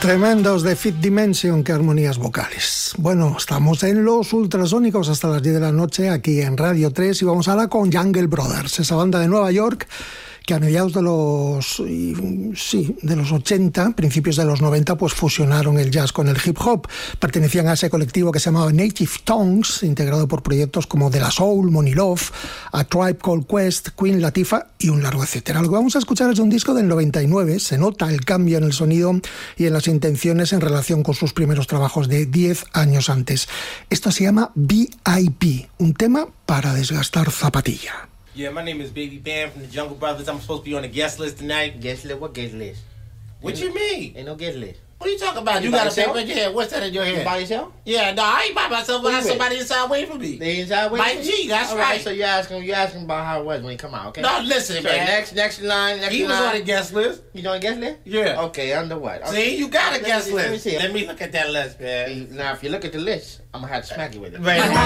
Tremendos de Fifth Dimension, qué armonías vocales. Bueno, estamos en los ultrasónicos hasta las 10 de la noche aquí en Radio 3 y vamos ahora con Jungle Brothers, esa banda de Nueva York que a mediados de los 80, principios de los 90, pues fusionaron el jazz con el hip hop. Pertenecían a ese colectivo que se llamaba Native Tongues, integrado por proyectos como De La Soul, Money Love, A Tribe Called Quest, Queen Latifah y un largo etcétera. Lo que vamos a escuchar es un disco del 99, se nota el cambio en el sonido y en las intenciones en relación con sus primeros trabajos de 10 años antes. Esto se llama VIP, un tema para desgastar zapatilla. Yeah, my name is Baby Bam from the Jungle Brothers. I'm supposed to be on the guest list tonight. Guest list? What guest list? What you mean? Ain't no guest list. What are you talking about? You You by got a yourself? paper in your head. What's that in your head? You by yourself? Yeah, no, I ain't by myself. I Who got you somebody inside waiting for me. They inside with Mike you? G, that's All right. So you asking about how it was when he come out, okay? No, listen, So man. next line. He was on the guest list. You on the guest list? Yeah. Okay, under what? See, you got a guest Let me list. see. Let me look at that list, man. Now, if you look at the list, I'm gonna have to smack you with it. Right.